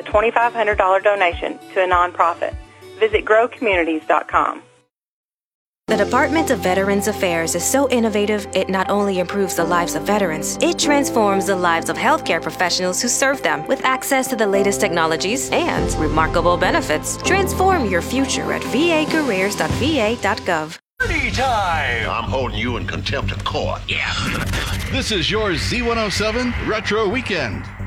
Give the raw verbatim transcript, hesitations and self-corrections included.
twenty-five hundred dollars donation to a nonprofit. Visit grow communities dot com. The Department of Veterans Affairs is so innovative, it not only improves the lives of veterans, it transforms the lives of healthcare professionals who serve them with access to the latest technologies and remarkable benefits. Transform your future at v a careers dot v a dot gov. Party time! I'm holding you in contempt of court. Yeah. This is your Z one oh seven Retro Weekend.